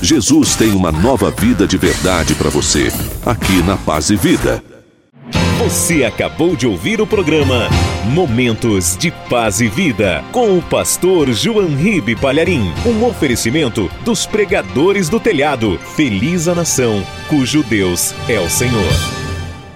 Jesus tem uma nova vida de verdade para você, aqui na Paz e Vida. Você acabou de ouvir o programa Momentos de Paz e Vida, com o pastor João Ribe Palharim. Um oferecimento dos pregadores do telhado. Feliz a nação, cujo Deus é o Senhor.